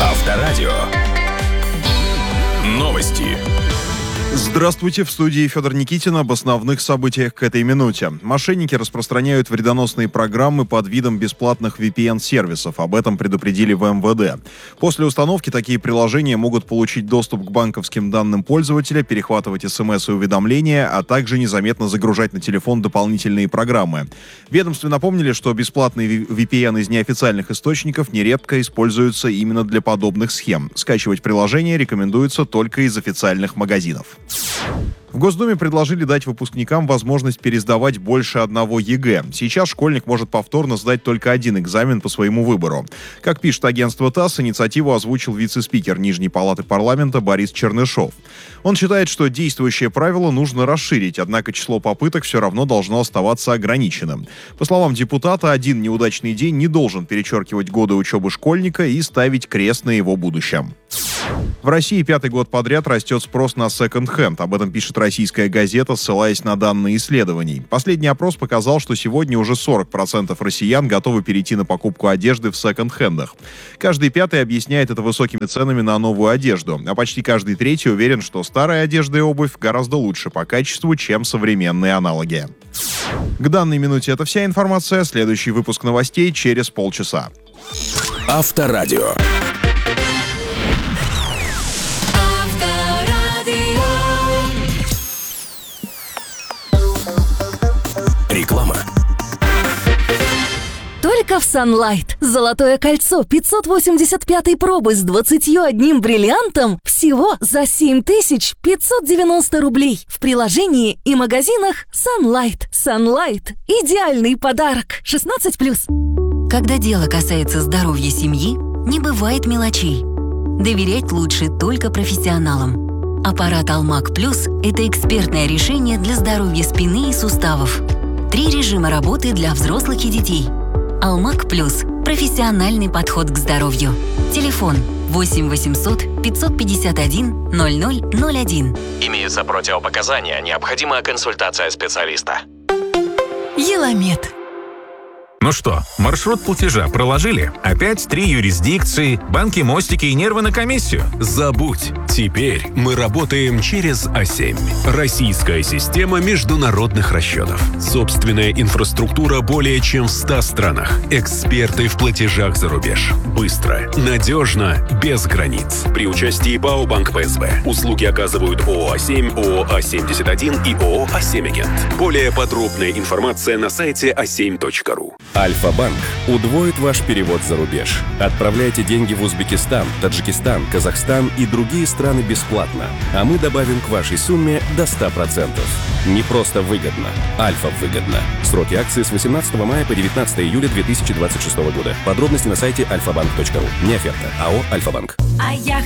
Авторадио. Новости. Здравствуйте, в студии Федор Никитин. Об основных событиях к этой минуте. Мошенники распространяют вредоносные программы под видом бесплатных VPN-сервисов. Об этом предупредили в МВД. После установки такие приложения могут получить доступ к банковским данным пользователя, перехватывать СМС и уведомления, а также незаметно загружать на телефон дополнительные программы. В ведомстве напомнили, что бесплатные VPN из неофициальных источников нередко используются именно для подобных схем. Скачивать приложение рекомендуется только из официальных магазинов. В Госдуме предложили дать выпускникам возможность пересдавать больше одного ЕГЭ. Сейчас школьник может повторно сдать только один экзамен по своему выбору. Как пишет агентство ТАСС, инициативу озвучил вице-спикер Нижней палаты парламента Борис Чернышов. Он считает, что действующее правило нужно расширить, однако число попыток все равно должно оставаться ограниченным. По словам депутата, один неудачный день не должен перечеркивать годы учебы школьника и ставить крест на его будущем. В России 5-й год подряд растет спрос на секонд-хенд. Об этом пишет российская газета, ссылаясь на данные исследований. Последний опрос показал, что сегодня уже 40% россиян готовы перейти на покупку одежды в секонд-хендах. Каждый пятый объясняет это высокими ценами на новую одежду, а почти каждый третий уверен, что старая одежда и обувь гораздо лучше по качеству, чем современные аналоги. К данной минуте это вся информация. Следующий выпуск новостей через полчаса. Авторадио. Реклама. Только в Sunlight. Золотое кольцо 585-й пробы с 21 бриллиантом всего за 7590 рублей. В приложении и магазинах Sunlight. Sunlight – идеальный подарок. 16+. Когда дело касается здоровья семьи, не бывает мелочей. Доверять лучше только профессионалам. Аппарат Алмак Плюс – это экспертное решение для здоровья спины и суставов. 3 режима работы для взрослых и детей. Алмак Плюс – профессиональный подход к здоровью. Телефон 8 800 551 0001. Имеются противопоказания, необходима консультация специалиста. Еламед. Ну что, маршрут платежа проложили? Опять 3 юрисдикции, банки, мостики и нервы на комиссию? Забудь. Теперь мы работаем через А7. Российская система международных расчетов. Собственная инфраструктура более чем в 100 странах. Эксперты в платежах за рубеж. Быстро, надежно, без границ. При участии ПАО «Банк ПСБ». Услуги оказывают ООО А7, ООО А71 и ООО А7-агент. Более подробная информация на сайте a7.ru. Альфа-банк удвоит ваш перевод за рубеж. Отправляйте деньги в Узбекистан, Таджикистан, Казахстан и другие страны бесплатно, а мы добавим к вашей сумме до 100%. Не просто выгодно, Альфа-выгодно. Сроки акции с 18 мая по 19 июля 2026 года. Подробности на сайте alfabank.ru. Не оферта. АО «Альфа-банк».